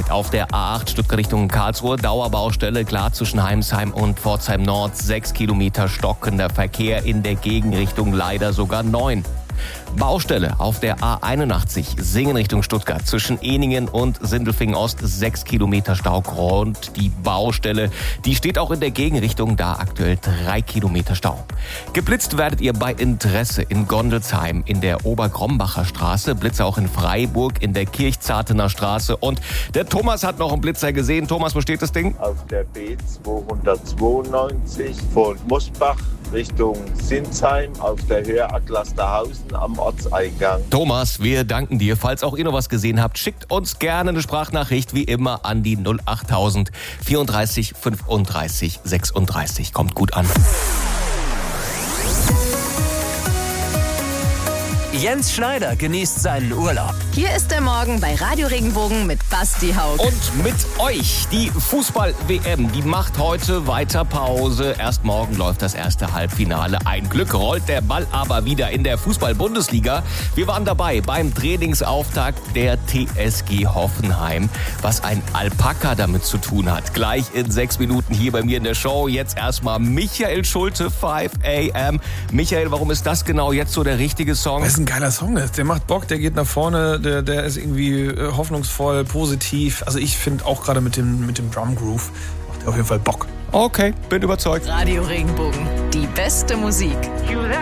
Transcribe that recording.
Auf der A8 Stuttgart Richtung Karlsruhe, Dauerbaustelle, klar zwischen Heimsheim und Pforzheim Nord, 6 Kilometer stockender Verkehr, in der Gegenrichtung leider sogar 9. Baustelle auf der A81 Singen Richtung Stuttgart zwischen Ehningen und Sindelfingen Ost, 6 Kilometer Stau. Und die Baustelle, die steht auch in der Gegenrichtung, da aktuell 3 Kilometer Stau. Geblitzt werdet ihr bei Interesse in Gondelsheim in der Oberkrombacher Straße, Blitzer auch in Freiburg in der Kirchzartener Straße. Und der Thomas hat noch einen Blitzer gesehen. Thomas, wo steht das Ding? Auf der B292 von Mosbach Richtung Sinsheim auf der Höhe Atlasterhausen am Ortseingang. Thomas, wir danken dir. Falls auch ihr noch was gesehen habt, schickt uns gerne eine Sprachnachricht, wie immer, an die 08000 34 35 36. Kommt gut an. Jens Schneider genießt seinen Urlaub. Hier ist der Morgen bei Radio Regenbogen mit Basti Haug. Und mit euch die Fußball-WM, die macht heute weiter Pause. Erst morgen läuft das erste Halbfinale. Ein Glück rollt der Ball aber wieder in der Fußball-Bundesliga. Wir waren dabei beim Trainingsauftakt der TSG Hoffenheim. Was ein Alpaka damit zu tun hat. Gleich in 6 Minuten hier bei mir in der Show. Jetzt erstmal Michael Schulte, 5 AM. Michael, warum ist das genau jetzt so der richtige Song? Das ist ein geiler Song, der macht Bock, der geht nach vorne, der ist irgendwie hoffnungsvoll, positiv. Also ich finde auch gerade mit dem Drum Groove macht er auf jeden Fall Bock. Okay, bin überzeugt. Radio Regenbogen, die beste Musik.